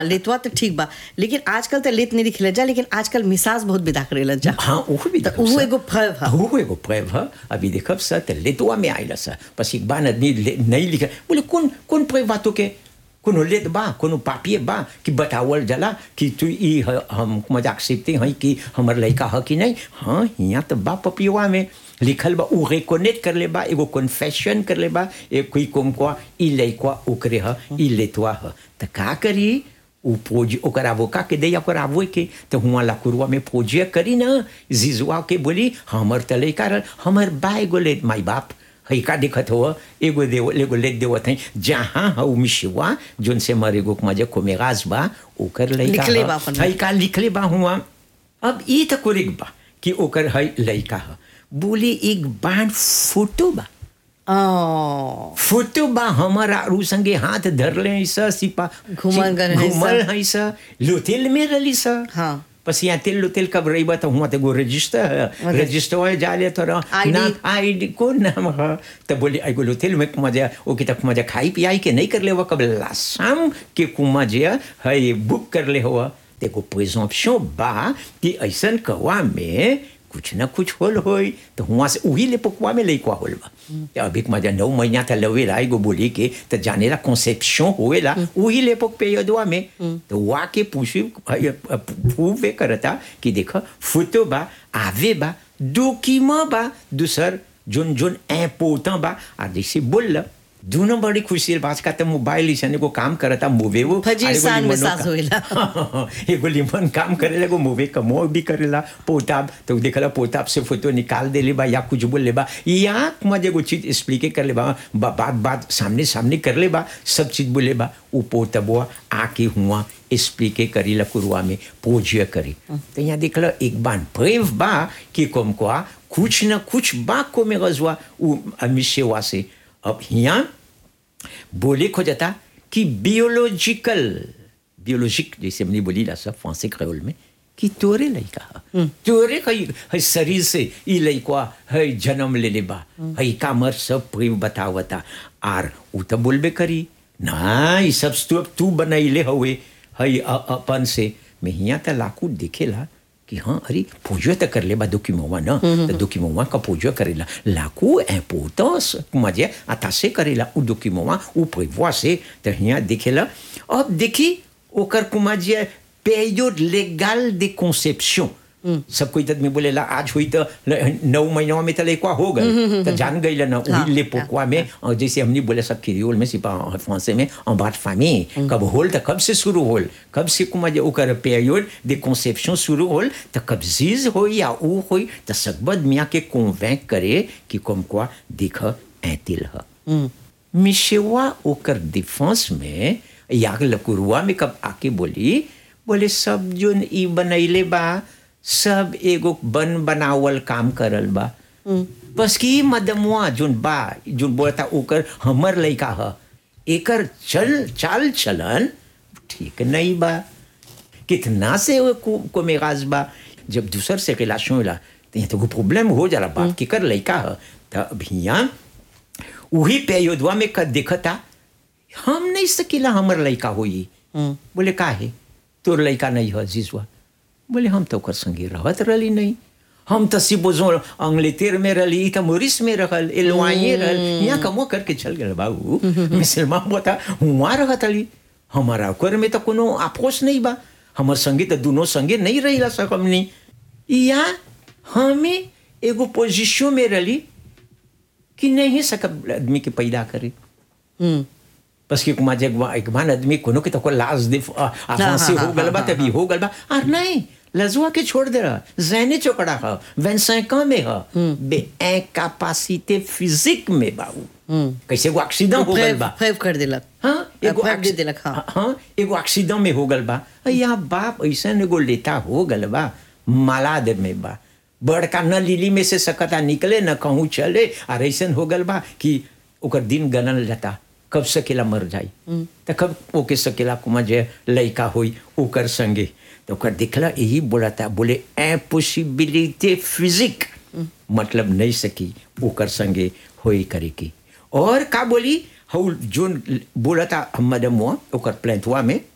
लेतवा तो ठीक बा, लेकिन आजकल तो लेत नहीं दिखले जा, लेकिन आजकल मिसाज बहुत विदा करेला जा। हाँ वो भी तो वो एगो फल है। वो एगो फल है। अभी देखब सा तो लेतवा में आइला सा, बस एक बार आदमी नहीं लिखा बोले कौन फल बातों के कोनो लेत बा कोनो पापिए बा कि बतावल जला कि तू ई हम मजाक सीखते हैं कि हमर लड़का है कि नहीं। हाँ यहाँ तो बा पपिवा में लिखल बा, उ रेकोनेट कर ले बा, एगो कन्फेशन कर ले बा, एक कोई कोम को ई लड़का ओकरे है, ई लेतवा है। तो का करी उ पोज ओकर आवोका के दे ओकर आवो के तो हुआ लाकुरवा में पोजिया करी ना जिजुआ के बोली हमर त लड़का हमर बा एगो लेत माई बाप है का दिखत हो एगो लेत देवत है जहाँ हऊ मिशवा जोन से मरे गो मजे कोमेगाज बा ओकर लड़का है का लिखले बा हुआ। अब ई त कोरिक बा कि ओकर है लड़का है, बोले एक बाण फोटो बा फोटो बा हमारा रू संगे हाथ धर ले ऐसा सिपा घुमल है सा लोतेल में रली सा। हाँ पस यहाँ तेल लोतेल कब रही बा तो हुआ तो गो रजिस्टर है जाले तो ना आईडी कौन नाम है तो बोले एगो लोतेल में मजा वो कि तक मजा खाई पियाई के नहीं कर ले हुआ कब लासाम के कुमा जे है बुक कर ले हुआ देखो प्रिजम्पशन बा कि ऐसा कवा में कुछ न कुछ होल होई तो हुआ से वही ले पकवा में लइकवा होल बा। अभी मजा 9 महीना था लवे ला एगो बोली के तो जाने ला कॉन्सेप्शन होएला वही ले पक पे यदवा में तो वा के पूछी पूवे करता कि देखो फोटो बा आवे बा डॉक्यूमेंट बा दूसर जोन इम्पोर्टेंट बा आ जैसे बोल दोनों बड़ी खुशी बात का तो मोबाइल इसन को काम करता मूवे वो फजीसान में सास होइला एगो लिमन काम करेला को मूवे कमो भी करेला पोताब तो देखला पोताब से फोटो निकाल देले बा या कुछ बोल ले बा या मजे को चीज एक्सप्लेन कर ले बा बात सामने कर ले बा सब चीज बोले बा उ पोतबवा आके हुआ एक्सप्लेन करीला कुरवा में पोजिया करी तो यहाँ देखला एक बार प्रेव बा कि कम को कुछ न कुछ बा को में गजवा उ अमिशेवा से। अब यहाँ बोले खो जाता कि बियोलॉजिक जैसे हमने बोली ला सब फ्रांसे क्रेओल में कि तोरे लड़का तोरे है शरीर से ई लड़का है जन्म ले ले बा है कामर सब प्रेम बतावता आर उ तो बोलबे करी ना ये सब तू बनैले हुए है अपन से मैं यहाँ तो लाकू देखेला कि हाँ अरे पूजो तो कर ले बा डॉक्यूमेंट ना तो डॉक्यूमेंट का पूजो करेला लाकू इम्पोर्टेंस मजे अतासे करेला उ डॉक्यूमेंट उ prévoir से तो यहाँ देखेला। अब देखी ओकर कुमाजिया période légale de conception सब कोई तद में बोलेला आज हुई तो 9 महीनों में तो लेकवा हो गए तो जान गई ना वही ले पोकवा में जैसे हमने बोले सब क्रियोल में सिपा फ्रांसे में en bas de famille कब होल तो कब से शुरू होल कब से कुमा जे ओकर période de conception शुरू होल तो कब जीज हो या उ होई तो सकबद मियां के कन्वेंक करे कि comme quoi देख इंतिल है मिशेवा ओकर डिफेंस में या लकुरवा में कब आके बोले सब जोन ई बनैले बा सब एगो बनावल काम करल बा बस कि मदमुआ जोन बोलता ओकर हमर लइका ह एकर चाल चलन ठीक नहीं बा कितना से को मेगाज बा जब दूसर से रिलेशन होला तो प्रॉब्लम हो जाला बाप की कर लइका ह त अभिया वही पेयोदवा में कर देखता हम नहीं सकीला हमर लइका होई बोले का है तोर लइका नहीं है जीजुआ बोले हम तो ओकर संगे रहत रही नहीं हम तो सिपोजो अंग्लेतेर में रही तो मोरिस में रहल एलवाइए रहल यहाँ कमो करके चल गए बाबू मुसलमान बता हुआ रहत रही हमारा ओकर में तो कोनो अफसोस नहीं बा हमर संगे तो दोनों संगे नहीं रही सकमनी या हमें एगो पोजीशन में रही कि नहीं सकब आदमी के पैदा करे बस कि कुमा जग एक बार आदमी कोनो के तो को लाज दे आफांसी हो गल बा तभी हो गल बा और नहीं लजुआ के छोड़ दे रहा जैने चौकड़ा है 25 ans में है बे इनकैपेसिटी फिजिक में बाबू कैसे वो एक्सीडेंट हो गल बा फेव कर देलक हां एगो दे देलक हां एगो एक्सीडेंट में हो गल बा या बाप ऐसा एगो लेता हो गल बा मालाद में बा बड़का न लीली में से सकता निकले न कहूँ चले और ऐसा हो गल बा कि ओकर दिन गनल जाता कब सकेला मर जाई तो कब ओके सकेला कुमा जे लइका होई ओकर संगे तो ओकर दिखला यही बोलता बोले इम्पॉसिबिलिटी फिजिक मतलब नहीं सकी ओकर संगे होई करे की और का बोली हउ जोन बोलता मदमुआ ओकर प्लेंटवा में